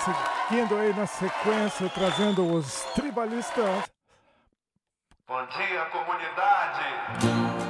seguindo aí na sequência, trazendo os tribalistas. Bom dia, comunidade!